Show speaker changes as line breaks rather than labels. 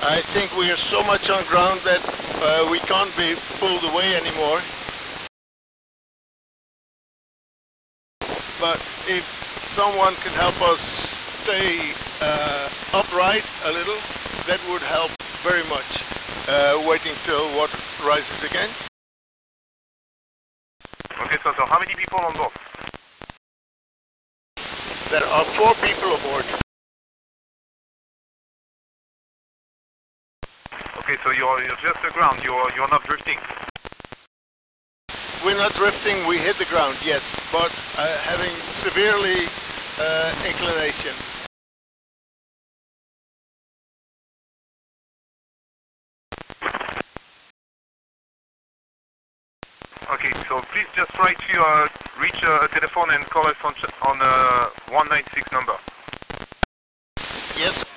I think we are so much on ground that we can't be pulled away anymore. But if someone can help us stay upright a little, that would help very much. Waiting till water rises again.
Okay, so how many people on board?
There are 4 people aboard.
Okay, so you're just aground, you're not drifting.
We're not drifting, we hit the ground, yes, but having severely inclination.
Okay, so please just try to reach a telephone and call us on 196 number.
Yes.